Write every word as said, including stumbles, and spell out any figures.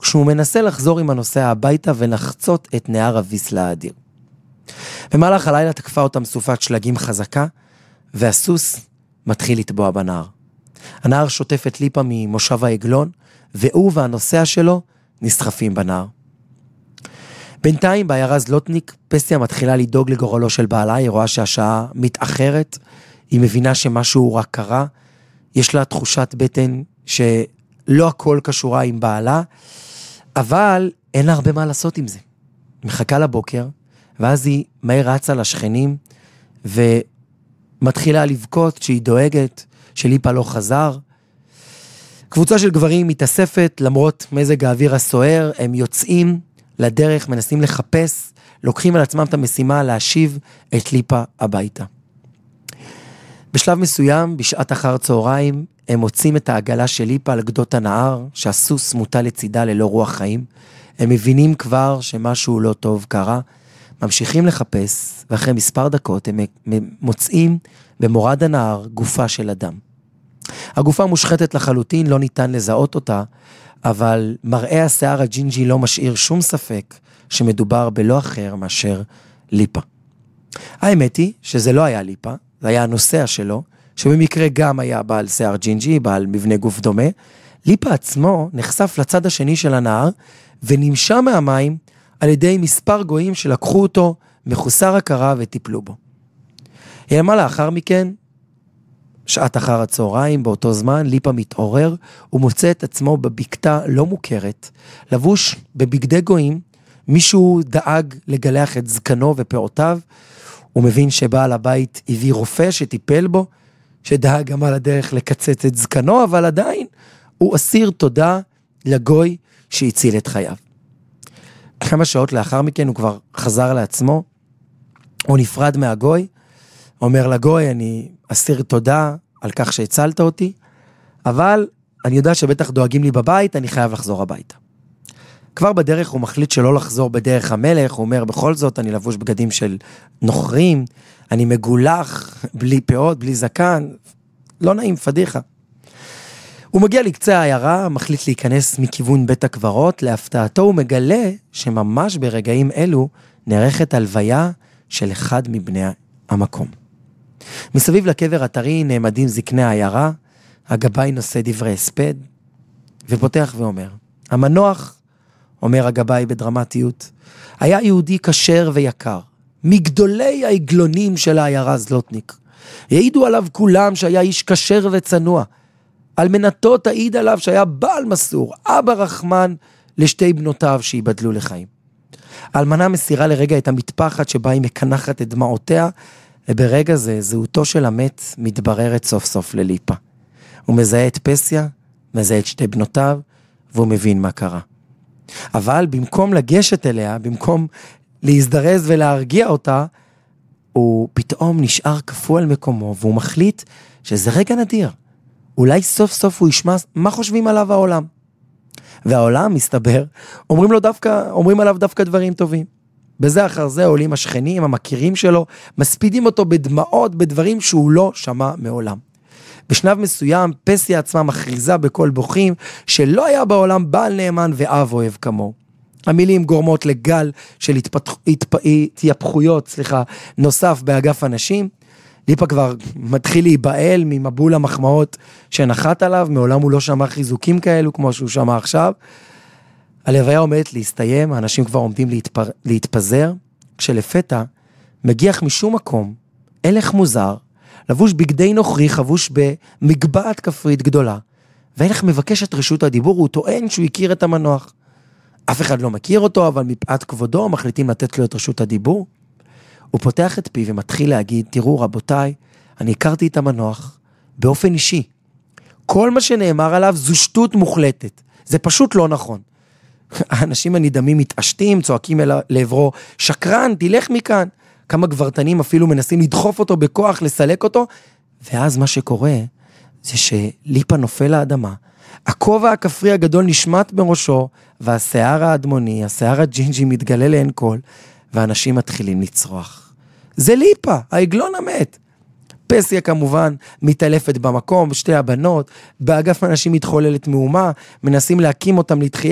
כשהוא מנסה לחזור עם הנוסע הביתה ולחצות את נהר הוויסלה האדיר. במהלך הלילה תקפה אותם סופת שלגים חזקה, והסוס מתחיל לטבוע בנהר. הנהר שוטף את ליפה ממושב העגלון, והוא והנוסע שלו נסחפים בנהר. בינתיים בעיירה זלוטניק, פסיה מתחילה לדאוג לגורלו של בעלה, היא רואה שהשעה מתאחרת, היא מבינה שמשהו רק קרה, יש לה תחושת בטן שלא הכל קשורה עם בעלה, אבל אין לה הרבה מה לעשות עם זה. היא מחכה לבוקר, ואז היא מהר רצה לשכנים, ומתחילה לבכות שהיא דואגת, שליפה לא חזר. קבוצה של גברים מתאספת, למרות מזג האוויר הסוער, הם יוצאים לדרך, מנסים לחפש, לוקחים על עצמם את המשימה להשיב את ליפה הביתה. בשלב מסוים, בשעת אחר צהריים, הם מוצאים את העגלה של ליפה על גדות הנהר, שהסוס מוטה לצידה ללא רוח חיים. הם מבינים כבר שמשהו לא טוב קרה, ממשיכים לחפש, ואחרי מספר דקות הם מוצאים במורד הנהר גופה של אדם. הגופה מושחתת לחלוטין, לא ניתן לזהות אותה, אבל מראה השיער הג'ינג'י לא משאיר שום ספק שמדובר בלא אחר מאשר ליפה. האמת היא שזה לא היה ליפה, זה היה הנוסע שלו, שבמקרה גם היה בעל שיער ג'ינג'י, בעל מבנה גוף דומה. ליפה עצמו נחשף לצד השני של הנהר, ונמשה מהמים על ידי מספר גויים שלקחו אותו מחוסר הכרה וטיפלו בו. ימה לאחר מכן, שעת אחר הצהריים, באותו זמן, ליפה מתעורר, ומוצא את עצמו בבקתה לא מוכרת, לבוש בבגדי גויים, מישהו דאג לגלח את זקנו ופעותיו, הוא מבין שבעל הבית הביא רופא שטיפל בו, שדאג גם על הדרך לקצץ את זקנו, אבל עדיין הוא אסיר תודה לגוי שהציל את חייו. כמה שעות לאחר מכן הוא כבר חזר לעצמו, הוא נפרד מהגוי, אומר לגוי, אני אסיר תודה על כך שהצלת אותי, אבל אני יודע שבטח דואגים לי בבית, אני חייב לחזור הביתה. כבר בדרך הוא מחליט שלא לחזור בדרך המלך, הוא אומר, בכל זאת אני לבוש בגדים של נוכרים, אני מגולח, בלי פאות, בלי זקן, לא נעים, פדיחה. הוא מגיע לקצה העיירה, מחליט להיכנס מכיוון בית הקברות, להפתעתו הוא מגלה שממש ברגעים אלו נערכת הלוויה של אחד מבני המקום. מסביב לקבר הטרי נעמדים זקני העיירה, הגבאי נושא דברי הספד, ופותח ואומר, המנוח, אומר הגבאי בדרמטיות, היה יהודי כשר ויקר, מגדולי העגלונים של העיירה זלוטניק. העידו עליו כולם שהיה איש כשר וצנוע, על מנתו תעיד עליו שהיה בעל מסור, אבא רחמן לשתי בנותיו שיבדלו לחיים. האלמנה מסירה לרגע את המטפחת שבה היא מקנחת את דמעותיה, וברגע זה זהותו של המת מתבררת סוף סוף לליפה. הוא מזהה את פסיה, מזהה את שתי בנותיו, והוא מבין מה קרה. אבל במקום לגשת אליה, במקום להזדרז ולהרגיע אותה, הוא פתאום נשאר קפוא על מקומו, והוא מחליט שזה רגע נדיר. אולי סוף סוף הוא ישמע מה חושבים עליו העולם. והעולם מסתבר, אומרים לו דווקא, אומרים עליו דווקא דברים טובים. בזה אחר זה עולים השכנים, המכירים שלו, מספידים אותו בדמעות, בדברים שהוא לא שמע מעולם. בשלב מסוים, פסיה עצמה מכריזה בכל בוכים, שלא היה בעולם בעל נאמן ואב אוהב כמוהו. המילים גורמות לגל של התפתח... התפ... התייפחויות, סליחה, נוסף באגף אנשים. ליפה כבר מתחיל להיבעל ממבול המחמאות שנחת עליו, מעולם הוא לא שמע חיזוקים כאלו כמו שהוא שמע עכשיו. הלוויה עומדת להסתיים, האנשים כבר עומדים להתפר... להתפזר, כשלפתע מגיח משום מקום, הלך מוזר, לבוש בגדי נוכרי, חבוש במגבעת כפרית גדולה, והלך מבקש את רשות הדיבור, הוא טוען שהוא הכיר את המנוח. אף אחד לא מכיר אותו, אבל מפאת כבודו מחליטים לתת לו את רשות הדיבור. הוא פותח את פי ומתחיל להגיד, תראו רבותיי, אני הכרתי את המנוח באופן אישי. כל מה שנאמר עליו זו שטות מוחלטת. זה פשוט לא נכון. האנשים הנדמים מתעשתים, צועקים אל... לעברו, שקרן, תלך מכאן. כמה גברתנים אפילו מנסים לדחוף אותו בכוח, לסלק אותו. ואז מה שקורה זה שליפה נופל לאדמה, הכובע הכפרי הגדול נשמט בראשו, והשיער האדמוני, השיער הג'ינג'י מתגלה לעין כל, ואנשים מתחילים לצרוח. זה ליפה, העגלון המת. פסיה כמובן מתעלפת במקום, שתי הבנות, באגף אנשים מתחוללת מהומה, מנסים להקים אותם לתחייה,